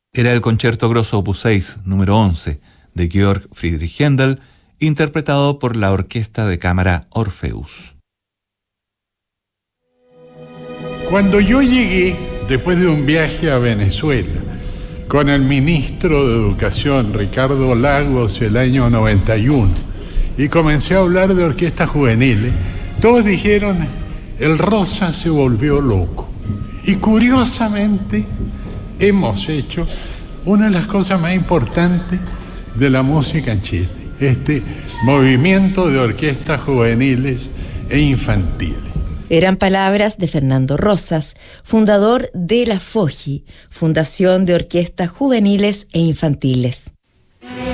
Era el Concierto Grosso Opus 6, número 11, de Georg Friedrich Händel, interpretado por la Orquesta de Cámara Orpheus. Cuando yo llegué, después de un viaje a Venezuela, con el ministro de Educación, Ricardo Lagos, el año 91, y comencé a hablar de orquestas juveniles, todos dijeron, el Rosa se volvió loco. Y curiosamente, hemos hecho una de las cosas más importantes de la música en Chile, este movimiento de orquestas juveniles e infantiles. Eran palabras de Fernando Rosas, fundador de la FOJI, Fundación de Orquestas Juveniles e Infantiles.